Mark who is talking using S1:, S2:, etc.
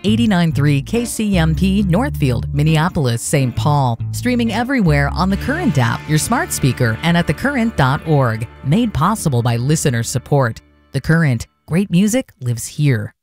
S1: 89.3 KCMP Northfield, Minneapolis, St. Paul. Streaming everywhere on the Current app, your smart speaker, and at thecurrent.org. Made possible by listener support. The Current. Great music lives here.